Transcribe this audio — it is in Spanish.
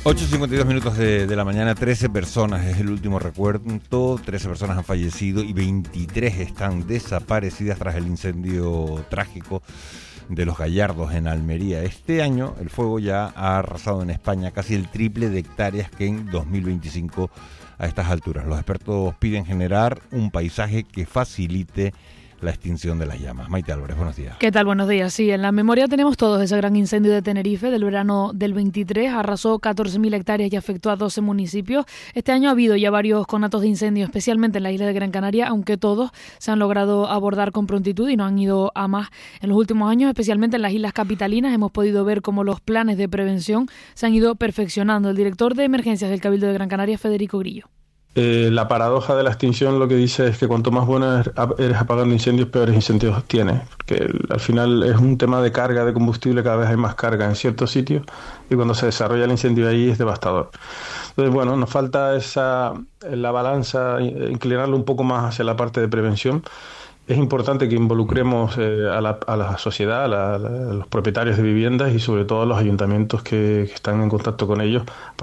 8:52 de la mañana, 13 personas es el último recuento, 13 personas han fallecido y 23 están desaparecidas tras el incendio trágico de Los Gallardos en Almería. Este año el fuego ya ha arrasado en España casi el triple de hectáreas que en 2025 a estas alturas. Los expertos piden generar un paisaje que facilite la extinción de las llamas. Maite Álvarez, buenos días. ¿Qué tal? Buenos días. Sí, en la memoria tenemos todos ese gran incendio de Tenerife del verano del 23. Arrasó 14.000 hectáreas y afectó a 12 municipios. Este año ha habido ya varios conatos de incendio, especialmente en la isla de Gran Canaria, aunque todos se han logrado abordar con prontitud y no han ido a más. En los últimos años, especialmente en las islas capitalinas, hemos podido ver cómo los planes de prevención se han ido perfeccionando. El director de emergencias del Cabildo de Gran Canaria, Federico Grillo. La paradoja de la extinción lo que dice es que cuanto más bueno eres apagando incendios, peores incendios tienes, porque al final es un tema de carga de combustible, cada vez hay más carga en ciertos sitios y cuando se desarrolla el incendio ahí es devastador. Entonces, bueno, nos falta la balanza, inclinarlo un poco más hacia la parte de prevención. Es importante que involucremos a la sociedad, a los propietarios de viviendas y sobre todo a los ayuntamientos que están en contacto con ellos